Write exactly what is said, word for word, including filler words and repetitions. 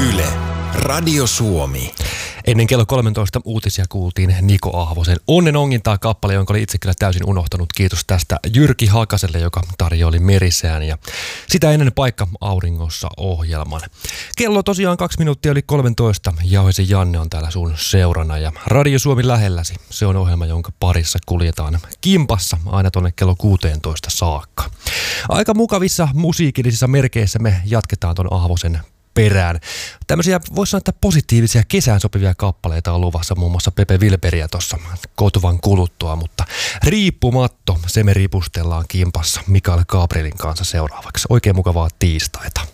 Yle, Radio Suomi. Ennen kello kolmetoista uutisia kuultiin Niko Ahvosen Onnen ongintaa kappale, jonka oli itse kyllä täysin unohtanut. Kiitos tästä Jyrki Hakaselle, joka tarjoili Merisään ja sitä ennen Paikka auringossa -ohjelman. Kello tosiaan kaksi minuuttia yli kolmetoista. Jauhisen Janne on täällä sun seurana ja Radio Suomi lähelläsi. Se on ohjelma, jonka parissa kuljetaan kimpassa aina tonne kello kuusitoista saakka. Aika mukavissa musiikillisissa merkeissä me jatketaan ton Ahvosen perään. Tämmöisiä, voisi sanoa, että positiivisia kesään sopivia kappaleita on luvassa, muun muassa Pepe Wilberiä tuossa kotuvan kuluttua, mutta Riippumatto, se me ripustellaan kimpassa Mikael Gabrielin kanssa seuraavaksi. Oikein mukavaa tiistaita.